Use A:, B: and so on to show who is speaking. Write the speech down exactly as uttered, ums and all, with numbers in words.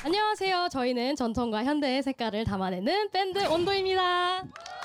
A: 안녕하세요. 저희는 전통과 현대의 색깔을 담아내는 밴드 온도입니다.